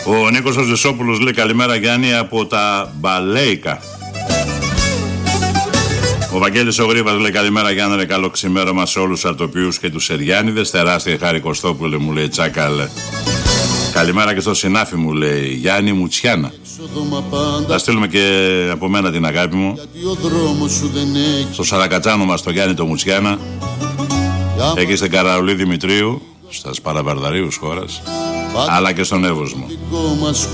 Ο Νίκος ο Ζεσόπουλος λέει καλημέρα Γιάννη από τα Μπαλέικα. Ο Βαγγέλης ο Γρήβας λέει καλημέρα Γιάννη, ρε, καλό ξημέρωμα σε όλους τους αρτοποιούς και τους Σεριάνιδες. Τεράστια χάρη Κωστόπουλε, μου λέει Τσάκαλε. Καλημέρα και στο συνάφι μου λέει Γιάννη Μουτσιάνα. Θα στείλουμε και από μένα την αγάπη μου στο Σαρακατσάνο μας το Γιάννη το Μουτσιάνα. Εκεί στην Καραολή Δημητρίου, στα Παραβαρδαρίους χώρας, αλλά και στον Εύωσμο.